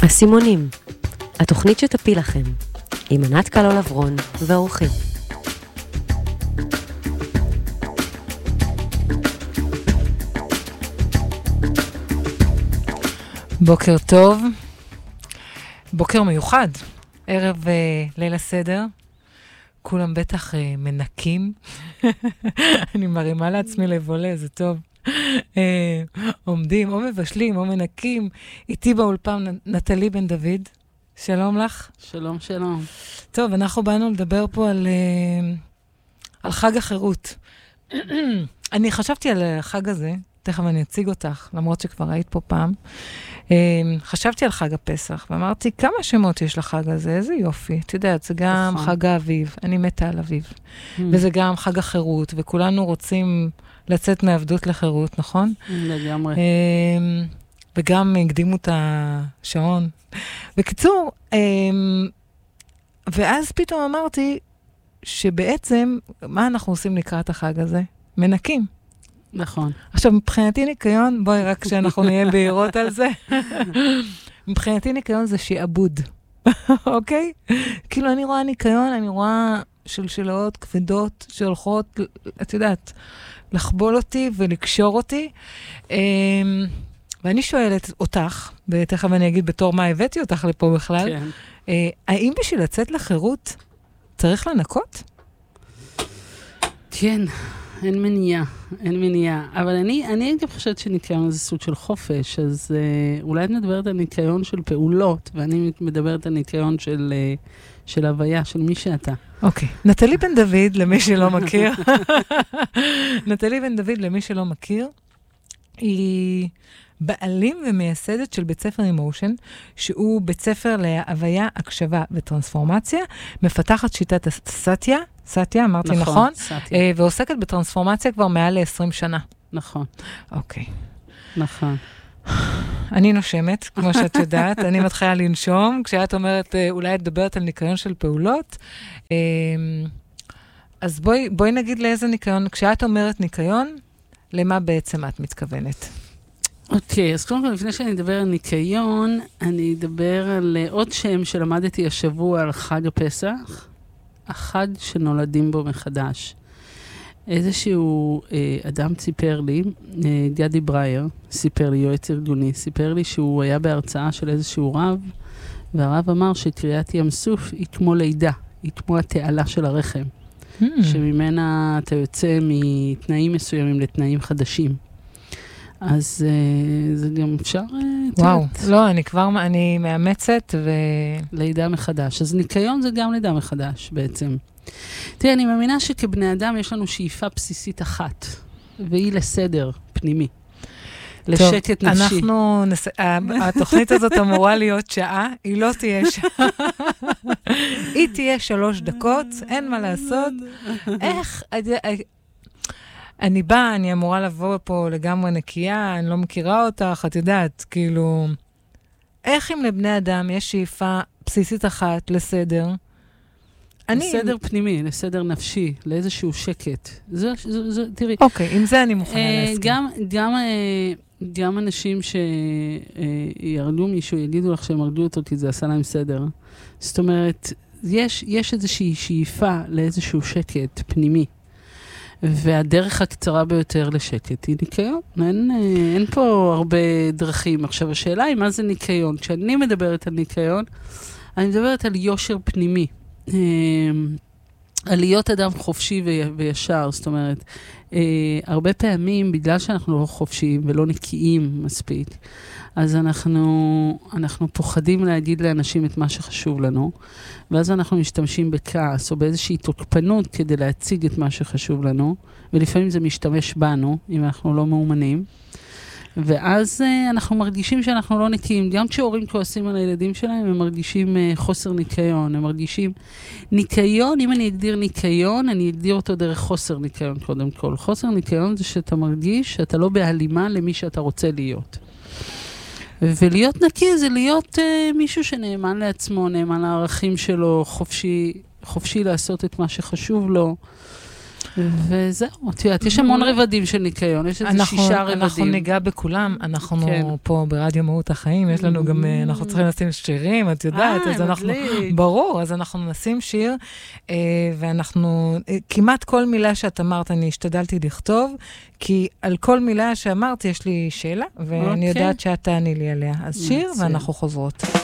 הסימונים, התוכנית שתפיל לכם, עם ענת קלו לברון ואורחים. בוקר טוב, בוקר מיוחד, ערב ליל הסדר, כולם בטח מנקים, אני מרימה לעצמי לבולה, זה טוב. עומדים או מבשלים או מנקים. איתי באולפן נטלי בן דוד, שלום לך. שלום, שלום. טוב, אנחנו באנו לדבר פה על חג החירות. אני חשבתי על החג הזה, תכף אני אציג אותך, למרות שכבר היית פה פעם. חשבתי על חג הפסח, ואמרתי, כמה שמות יש לחג הזה, איזה יופי. את יודעת, זה גם חג האביב, אני מתה על אביב. וזה גם חג החירות, וכולנו רוצים לצאת מעבדות לחירות, נכון? לגמרי. וגם הקדימו את השעון. בקיצור, ואז פתאום אמרתי, שבעצם, מה אנחנו עושים לקראת החג הזה? מנקים. נכון. עכשיו, מבחינתי ניקיון, בואי רק שאנחנו נהיה בהירות על זה. מבחינתי ניקיון זה שעבוד, אוקיי? כאילו אני רואה ניקיון, אני רואה שלשלאות כבדות שהולכות, את יודעת, לחבול אותי ולקשור אותי. ואני שואלת אותך, ותכף אני אגיד בתור מה הבאתי אותך לפה בכלל, כן. האם בשביל לצאת לחירות צריך לנקות? כן. אין מניעה. אבל אני גם חושבת שניקיון זה סוג של חופש, אז אולי את מדברת על ניקיון של פעולות, ואני מדברת על ניקיון של הוויה, של מי שאתה. אוקיי. נטלי בן דוד, למי שלא מכיר. נטלי בן דוד, למי שלא מכיר, היא בעלים ומייסדת של בית ספר אימושן, שהוא בית ספר להוויה, הקשבה וטרנספורמציה, מפתחת שיטת סאטיה, סאטיה, אמרתי נכון? סאטיה. ועוסקת בטרנספורמציה כבר מעל ל-20 שנה. נכון. אוקיי. נכון. אני נושמת, כמו שאת יודעת, אני מתחילה לנשום, כשאת אומרת, אולי את מדברת על ניקיון של פעולות, אז בואי נגיד לאיזה ניקיון, כשאת אומרת ניקיון, למה בעצם את מתכוונת? אוקיי, אז קודם כל, לפני שאני אדבר על ניקיון, אני אדבר על עוד שם שלמדתי השבוע על חג הפסח, החג שנולדים בו מחדש. איזשהו אדם סיפר לי, גדי ברייר, סיפר לי, יועץ ארגוני, סיפר לי שהוא היה בהרצאה של איזשהו רב, והרב אמר שקריאת ים סוף היא כמו לידה, היא כמו התעלה של הרחם, שממנה אתה יוצא מתנאים מסוימים לתנאים חדשים. אז זה גם אפשר... וואו, לא, אני מאמצת לידה מחדש. אז ניקיון זה גם לידה מחדש בעצם. תראה, אני מאמינה שכבני אדם יש לנו שאיפה בסיסית אחת, והיא לסדר פנימי. לשקט נפשי. התוכנית הזאת אמורה להיות שעה, היא לא תהיה שעה. היא תהיה 3 דקות, אין מה לעשות. איך... אני אמורה לבוא פה לגמרי נקייה, אני לא מכירה אותך, את יודעת, כאילו, איך אם לבני אדם יש שאיפה בסיסית אחת לסדר? לסדר פנימי, לסדר נפשי, לאיזשהו שקט. תראי. אוקיי, עם זה אני מוכנה להסכים. גם אנשים שירדו מישהו, יגידו לך שהם ירדו אותו, כי זה עשה להם סדר. זאת אומרת, יש איזושהי שאיפה לאיזשהו שקט פנימי. והדרך הקצרה ביותר לשקט היא ניקיון. אין פה הרבה דרכים. עכשיו, השאלה היא מה זה ניקיון. כשאני מדברת על ניקיון, אני מדברת על יושר פנימי. על להיות אדם חופשי וישר. זאת אומרת, הרבה פעמים, בגלל שאנחנו לא חופשיים ולא נקיים מספיק, אז אנחנו פוחדים להגיד לאנשים את מה שחשוב לנו, ואז אנחנו משתמשים בכעס או באיזושהי תוקפנות כדי להציג את מה שחשוב לנו, ולפעמים זה משתמש בנו, אם אנחנו לא מאומנים, ואז אנחנו מרגישים שאנחנו לא נקיים. גם כשהורים כועסים על הילדים שלהם, הם מרגישים חוסר ניקיון, הם מרגישים ניקיון. אם אני אגדיר ניקיון, אני אגדיר אותו דרך חוסר ניקיון קודם כל. חוסר ניקיון זה שאתה מרגיש שאתה לא בהלימה למי שאתה רוצה להיות. ולהיות נקי זה להיות מישהו שנאמן לעצמו, נאמן לערכים שלו, חופשי לעשות את מה שחשוב לו. וזהו, את יודעת, יש המון רבדים של ניקיון, יש איזה 6 רבדים. אנחנו ניגע בכולם, אנחנו פה ברדיו מהות החיים, יש לנו גם, אנחנו צריכים לשים שירים, את יודעת, אז אנחנו, ברור, אז אנחנו נשים שיר, ואנחנו, כמעט כל מילה שאת אמרת, אני השתדלתי לכתוב, כי על כל מילה שאמרת יש לי שאלה, ואני יודעת שאת תעני לי עליה. אז שיר, ואנחנו חוזרות.